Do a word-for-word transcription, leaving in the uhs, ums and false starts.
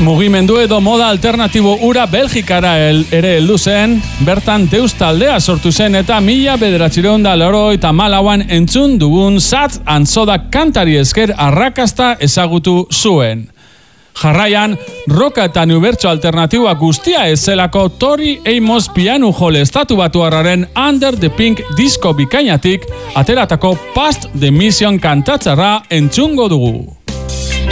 Mugimendu edo moda alternatibo ura Belgikara el, ere heldu zen, bertan Deus taldea sortu zen eta mila bederatziehun eta laurogeita hamalauan entzun dugun Sad and Soda kantari esker arrakasta ezagutu zuen. Jarraian, roka eta unibertso alternatiboa guztia ezelako Tori Amos pianu jole estatu batuarraren Under the Pink disko bikainatik ateratako Past the Mission kantatzarra entzungo dugu.